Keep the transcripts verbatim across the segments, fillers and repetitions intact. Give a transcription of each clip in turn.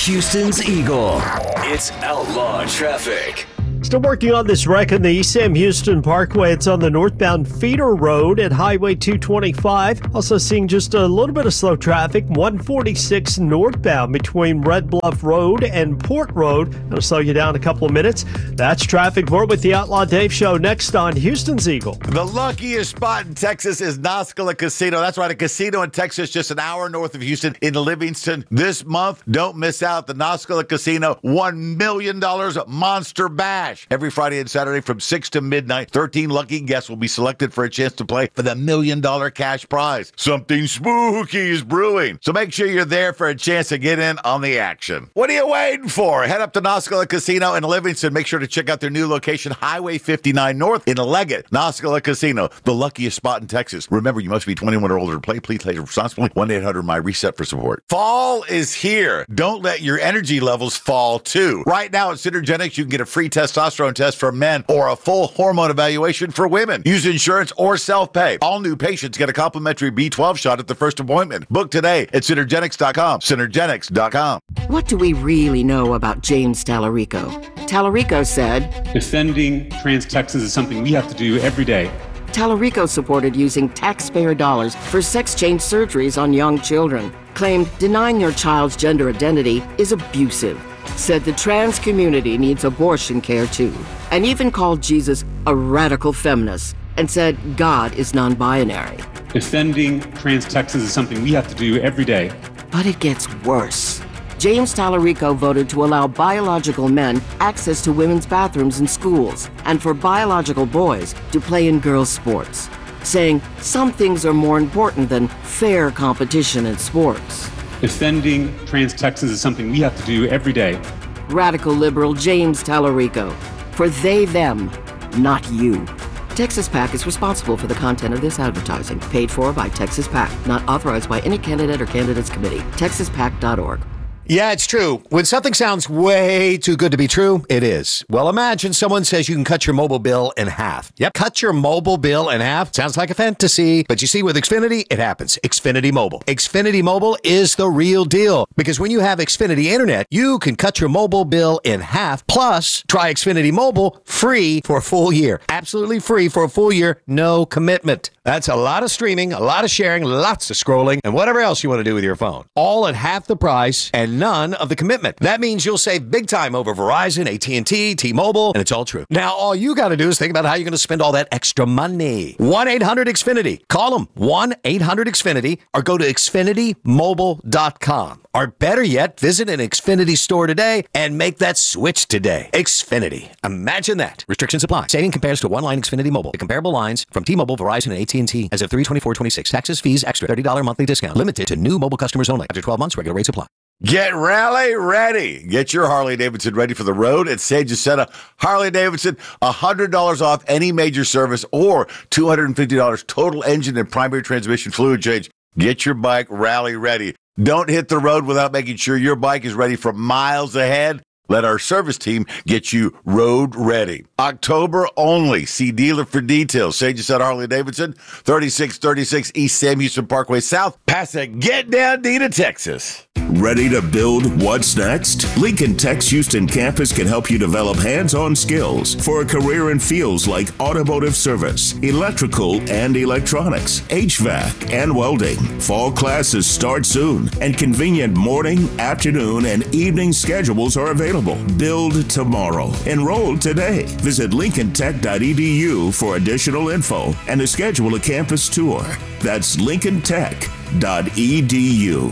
Houston's Eagle. It's Outlaw Traffic. Still working on this wreck on the East Sam Houston Parkway. It's on the northbound feeder road at Highway two twenty-five. Also seeing just a little bit of slow traffic. one forty-six northbound between Red Bluff Road and Port Road. That'll slow you down a couple of minutes. That's traffic. More with the Outlaw Dave Show next on Houston's Eagle. The luckiest spot in Texas is Noscala Casino. That's right, a casino in Texas just an hour north of Houston in Livingston. This month, don't miss out. The Noscala Casino, one million dollars Monster Bash. Every Friday and Saturday from six to midnight, thirteen lucky guests will be selected for a chance to play for the million dollar cash prize. Something spooky is brewing, so make sure you're there for a chance to get in on the action. What are you waiting for? Head up to Noscala Casino in Livingston. Make sure to check out their new location, Highway fifty-nine North in Leggett. Noscala Casino, the luckiest spot in Texas. Remember, you must be twenty-one or older to play. Please play responsibly. one eight hundred M Y reset for support. Fall is here. Don't let your energy levels fall, too. Right now at Synergenics, you can get a free testosterone test for men or a full hormone evaluation for women. Use insurance or self-pay. All new patients get a complimentary B twelve shot at the first appointment. Book today at Synergenics dot com. Synergenics dot com. What do we really know about James Tallarico? Tallarico said, defending trans Texans is something we have to do every day. Tallarico supported using taxpayer dollars for sex change surgeries on young children. Claimed denying your child's gender identity is abusive. Said the trans community needs abortion care too, and even called Jesus a radical feminist, and said God is non-binary. Defending trans Texans is something we have to do every day. But it gets worse. James Tallarico voted to allow biological men access to women's bathrooms in schools, and for biological boys to play in girls' sports, saying some things are more important than fair competition in sports. Defending trans Texans is something we have to do every day. Radical liberal James Tallarico. For they, them, not you. Texas PAC is responsible for the content of this advertising. Paid for by Texas PAC. Not authorized by any candidate or candidates committee. texas pac dot org. Yeah, it's true. When something sounds way too good to be true, it is. Well, imagine someone says you can cut your mobile bill in half. Yep, cut your mobile bill in half. Sounds like a fantasy, but you see, with Xfinity, it happens. Xfinity Mobile. Xfinity Mobile is the real deal, because when you have Xfinity Internet, you can cut your mobile bill in half. Plus, try Xfinity Mobile free for a full year. Absolutely free for a full year, no commitment. That's a lot of streaming, a lot of sharing, lots of scrolling, and whatever else you want to do with your phone. All at half the price and none of the commitment. That means you'll save big time over Verizon, A T and T, T-Mobile, and it's all true. Now, all you got to do is think about how you're going to spend all that extra money. one eight hundred X Finity. Call them, one eight hundred X Finity, or go to xfinity mobile dot com. Or better yet, visit an Xfinity store today and make that switch today. Xfinity. Imagine that. Restrictions apply. Saving compares to one-line Xfinity Mobile. The comparable lines from T-Mobile, Verizon, and A T and T as of three twenty-four twenty-six. Taxes, fees, extra. thirty dollars monthly discount. Limited to new mobile customers only. After twelve months, regular rates apply. Get rally ready. Get your Harley-Davidson ready for the road at Sage Aceta Harley-Davidson. one hundred dollars off any major service or two hundred fifty dollars total engine and primary transmission fluid change. Get your bike rally ready. Don't hit the road without making sure your bike is ready for miles ahead. Let our service team get you road ready. October only. See dealer for details. Sage Aceta Harley-Davidson, thirty-six thirty-six East Sam Houston Parkway South, Pasadena, Dina, Texas. Ready to build what's next? Lincoln Tech's Houston campus can help you develop hands-on skills for a career in fields like automotive service, electrical and electronics, H V A C, and welding. Fall classes start soon, and convenient morning, afternoon, and evening schedules are available. Build tomorrow. Enroll today. Visit lincoln tech dot e d u for additional info and to schedule a campus tour. That's lincoln tech dot e d u.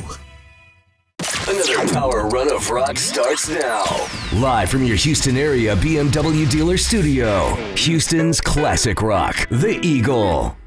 Another power run of rock starts now. Live from your Houston area B M W dealer studio, Houston's classic rock, The Eagle.